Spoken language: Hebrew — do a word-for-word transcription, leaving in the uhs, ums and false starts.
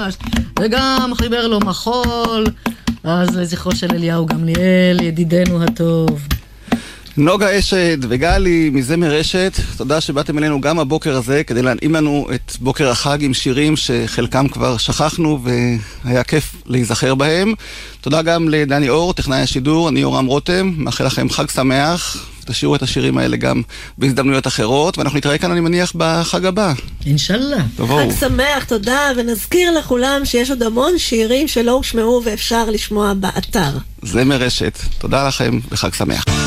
וגם חיבר לו מחול, אז לזכרו של אליהו גמליאל, ידידנו הטוב. נוגה אשת וגלי מזמר אשת, תודה שבאתם אלינו גם הבוקר הזה כדי להנעים לנו את בוקר החג עם שירים שחלקם כבר שכחנו והיה כיף להיזכר בהם. תודה גם לדני אור, טכנאי השידור, אני יורם רותם, מאחל לכם חג שמח, תשאירו את השירים האלה גם בהזדמנויות אחרות, ואנחנו נתראה כאן אני מניח בחג הבא. אינשאללה. חג שמח, תודה, ונזכיר לכולם שיש עוד המון שירים שלא הושמעו ואפשר לשמוע באתר. זמר אשת, תודה לכם וחג שמח.